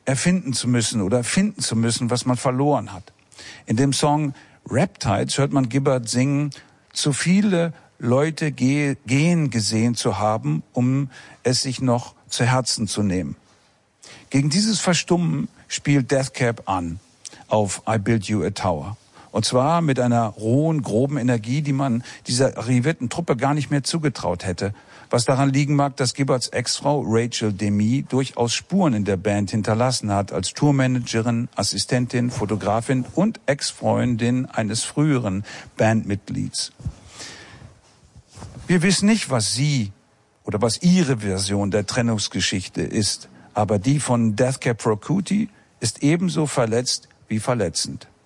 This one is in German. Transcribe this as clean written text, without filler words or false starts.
erfinden zu müssen oder finden zu müssen, was man verloren hat. In dem Song Riptides hört man Gibbard singen, zu viele Leute gehen gesehen zu haben, um es sich noch zu Herzen zu nehmen. Gegen dieses Verstummen spielt Death Cab an auf I Build You a Tower. Und zwar mit einer rohen, groben Energie, die man dieser arrivierten Truppe gar nicht mehr zugetraut hätte. Was daran liegen mag, dass Gibbards Ex-Frau Rachel Demy durchaus Spuren in der Band hinterlassen hat, als Tourmanagerin, Assistentin, Fotografin und Ex-Freundin eines früheren Bandmitglieds. Wir wissen nicht, was sie oder was ihre Version der Trennungsgeschichte ist, aber die von Death Cab for Cutie ist ebenso verletzt wie verletzend.